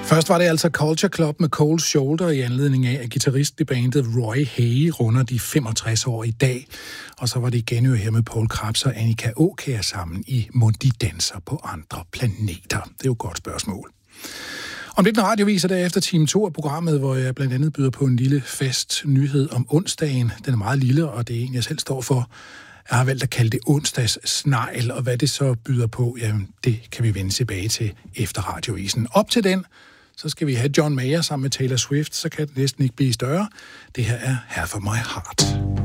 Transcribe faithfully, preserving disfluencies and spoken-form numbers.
Først var det altså Culture Club med Cold Shoulder i anledning af, at guitaristen i bandet Roy Hay runder de femogtres år i dag. Og så var det igen her med Poul Krebs og Annika Aakjær sammen i Mon de danser på andre planeter. Det er jo et godt spørgsmål. Om lidt en radiovis er der efter time to af programmet, hvor jeg blandt andet byder på en lille fast nyhed om onsdagen. Den er meget lille, og det er en, jeg selv står for. Jeg har valgt at kalde det onsdags snegl, og hvad det så byder på, jamen, det kan vi vende tilbage til efter radiovisen. Op til den, så skal vi have John Mayer sammen med Taylor Swift, så kan det næsten ikke blive større. Det her er Half of My Heart.